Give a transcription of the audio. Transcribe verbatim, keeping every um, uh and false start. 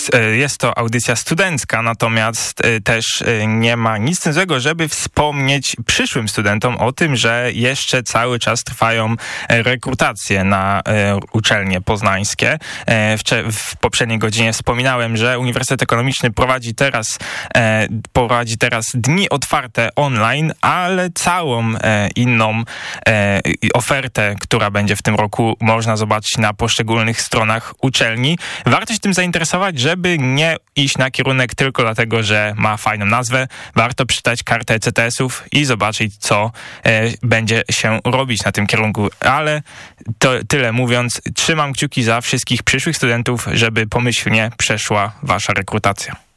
jest to audycja studencka, natomiast też nie ma nic złego, żeby wspomnieć przyszłym studentom o tym, że jeszcze cały czas trwają rekrutacje na uczelnie poznańskie. W, w poprzedniej godzinie wspominałem, że Uniwersytet Ekonomiczny prowadzi teraz, prowadzi teraz dni otwarte online, ale całą inną ofertę, która będzie w tym roku, można zobaczyć na poszczególnych stronach uczelni. Warto się tym zainteresować, żeby nie iść na kierunek tylko dlatego, że ma fajną nazwę. Warto przeczytać kartę E C T S-ów i zobaczyć, co e, będzie się robić na tym kierunku. Ale to tyle mówiąc, trzymam kciuki za wszystkich przyszłych studentów, żeby pomyślnie przeszła wasza rekrutacja.